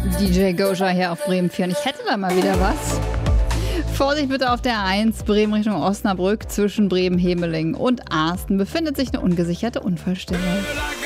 DJ Gosha hier auf Bremen 4 und ich hätte da mal wieder was. Vorsicht bitte auf der A1 Bremen Richtung Osnabrück zwischen Bremen-Hemeling und Asten befindet sich eine ungesicherte Unfallstelle.